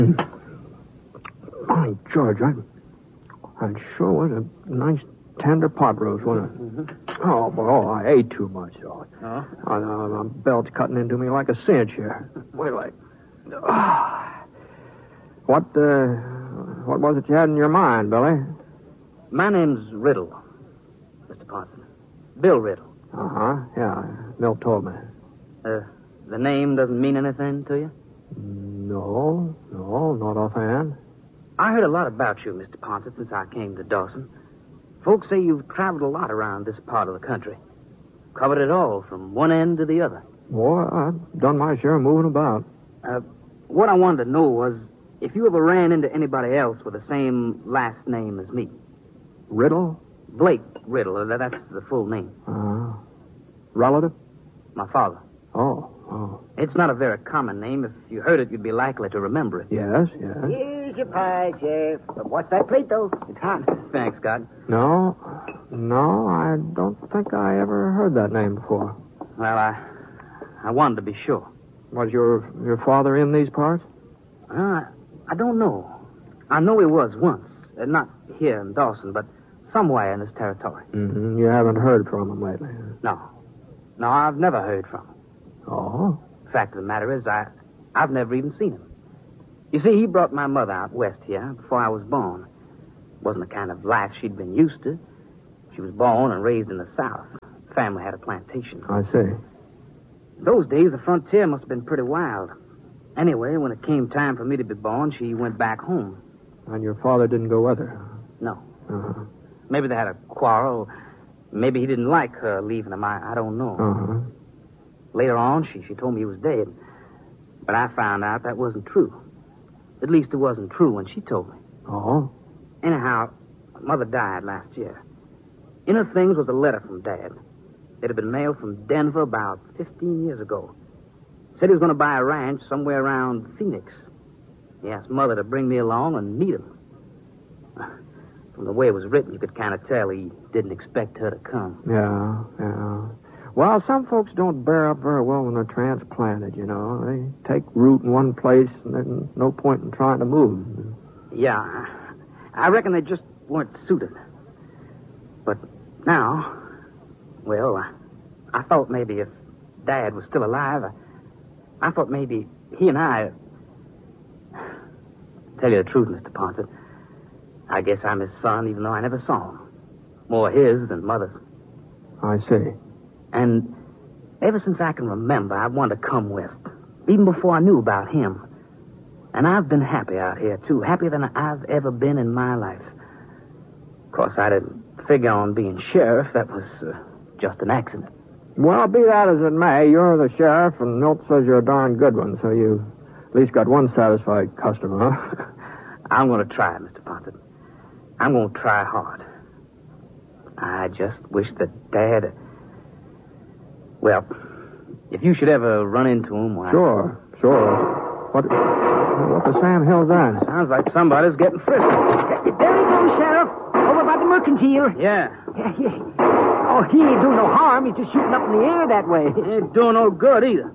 My George, that sure was a nice tender pot roast, wasn't it? Mm-hmm. Oh, boy, I ate too much, though. Oh? My belt's cutting into me like a cinch here. Wait till What was it you had in your mind, Billy? My name's Riddle, Mr. Ponson. Bill Riddle. Uh-huh, yeah. Milt told me. The name doesn't mean anything to you? No, not offhand. I heard a lot about you, Mr. Ponson, since I came to Dawson. Folks say you've traveled a lot around this part of the country. Covered it all, from one end to the other. Boy, I've done my share of moving about. What I wanted to know was if you ever ran into anybody else with the same last name as me. Riddle? Blake Riddle. That's the full name. Relative? My father. Oh. It's not a very common name. If you heard it, you'd be likely to remember it. Yes. Here's your pie, Sheriff. But what's that plate, though? It's hot. Thanks, Scott. No, I don't think I ever heard that name before. Well, I wanted to be sure. Was your father in these parts? I don't know. I know he was once. Not here in Dawson, but somewhere in this territory. Mm-hmm. You haven't heard from him lately? No, I've never heard from him. Oh? Fact of the matter is, I've never even seen him. You see, he brought my mother out west here before I was born. Wasn't the kind of life she'd been used to. She was born and raised in the South. Family had a plantation. I see. Those days, the frontier must have been pretty wild. Anyway, when it came time for me to be born, she went back home. And your father didn't go with her? No. Uh-huh. Maybe they had a quarrel. Maybe he didn't like her leaving him. I don't know. Uh-huh. Later on, she told me he was dead. But I found out that wasn't true. At least it wasn't true when she told me. Oh? Anyhow, Mother died last year. In her things was a letter from Dad. It had been mailed from Denver about 15 years ago. Said he was going to buy a ranch somewhere around Phoenix. He asked Mother to bring me along and meet him. From the way it was written, you could kind of tell he didn't expect her to come. Yeah. Well, some folks don't bear up very well when they're transplanted, you know. They take root in one place, and there's no point in trying to move. Yeah, I reckon they just weren't suited. But now, well, I thought maybe if Dad was still alive, I thought maybe he and I... Tell you the truth, Mr. Ponson, I guess I'm his son, even though I never saw him. More his than Mother's. I see. And ever since I can remember, I've wanted to come west, even before I knew about him. And I've been happy out here, too, happier than I've ever been in my life. Of course, I didn't figure on being sheriff. That was just an accident. Well, be that as it may, you're the sheriff, and Milt says you're a darn good one, so you at least got one satisfied customer, huh? I'm going to try, Mr. Ponson. I'm going to try hard. I just wish that Dad... Well, if you should ever run into him, why... Sure. What the Sam Hill's that? Sounds like somebody's getting frisky. There he goes, Sheriff. Over by the mercantile. Yeah. Oh, he ain't doing no harm. He's just shooting up in the air that way. He ain't doing no good either.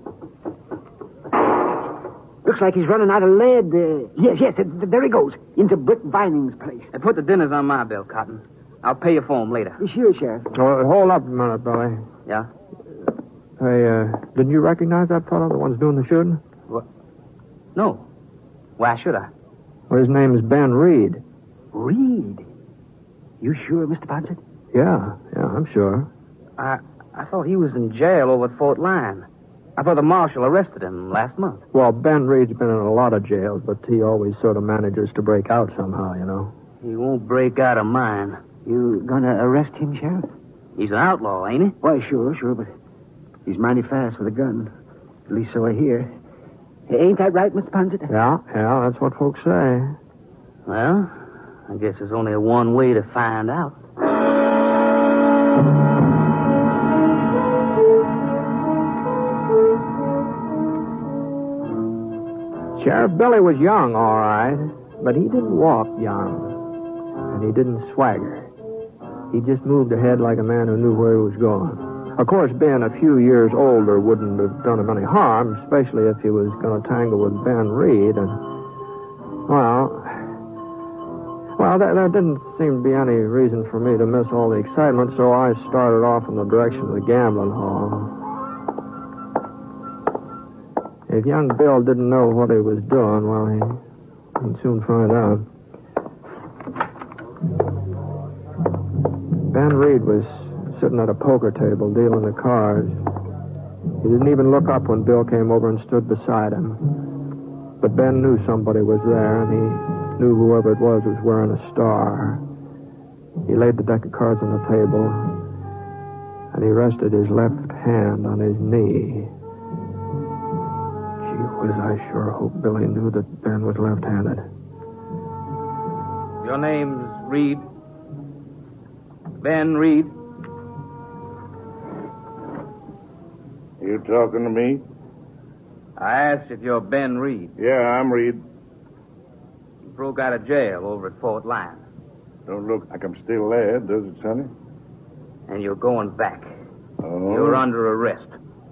Looks like he's running out of lead. Yes, there he goes. Into Brick Vining's place. Hey, put the dinners on my bill, Cotton. I'll pay you for them later. Sure, Sheriff. Hold up a minute, Billy. Yeah? Hey, didn't you recognize that fellow, the one's doing the shooting? What? No. Why should I? Well, his name is Ben Reed. Reed? You sure, Mr. Ponson? Yeah, I'm sure. I thought he was in jail over at Fort Lyon. I thought the marshal arrested him last month. Well, Ben Reed's been in a lot of jails, but he always sort of manages to break out somehow, you know. He won't break out of mine. You gonna arrest him, Sheriff? He's an outlaw, ain't he? Why, sure, but he's mighty fast with a gun. At least so I hear. Ain't that right, Mr. Ponson? Yeah, that's what folks say. Well, I guess there's only one way to find out. Sheriff Billy was young, all right, but he didn't walk young, and he didn't swagger. He just moved ahead like a man who knew where he was going. Of course, being a few years older wouldn't have done him any harm, especially if he was going to tangle with Ben Reed. And Well, there didn't seem to be any reason for me to miss all the excitement, so I started off in the direction of the gambling hall. If young Bill didn't know what he was doing, well, he'd soon find out. Ben Reed was sitting at a poker table dealing the cards. He didn't even look up when Bill came over and stood beside him. But Ben knew somebody was there, and he knew whoever it was wearing a star. He laid the deck of cards on the table, and he rested his left hand on his knee. Gee whiz, I sure hope Billy knew that Ben was left-handed. Your name's Reed? Ben Reed? You talking to me? I asked if you're Ben Reed. Yeah, I'm Reed. You broke out of jail over at Fort Lyons. Don't look like I'm still there, does it, Sonny? And you're going back. Oh. You're under arrest.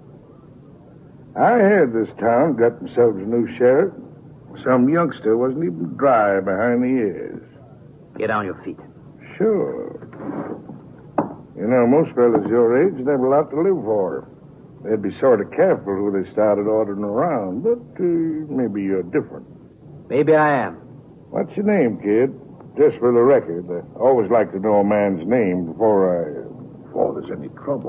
I heard this town got themselves a new sheriff. Some youngster wasn't even dry behind the ears. Get on your feet. Sure. You know, most fellas your age have a lot to live for. They'd be sort of careful who they started ordering around, but maybe you're different. Maybe I am. What's your name, kid? Just for the record, I always like to know a man's name before there's any trouble.